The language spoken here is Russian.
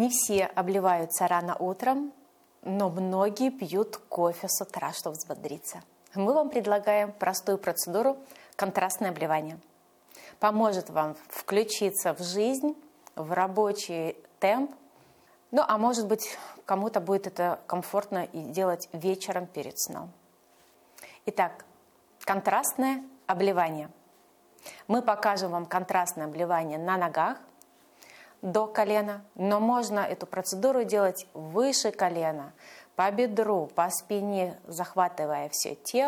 Не все обливаются рано утром, но многие пьют кофе с утра, чтобы взбодриться. Мы вам предлагаем простую процедуру контрастное обливание. Поможет вам включиться в жизнь, в рабочий темп. Ну, а может быть, кому-то будет это комфортно и делать вечером перед сном. Итак, контрастное обливание. Мы покажем вам контрастное обливание на ногах до колена, но можно эту процедуру делать выше колена, по бедру, по спине, захватывая все тело.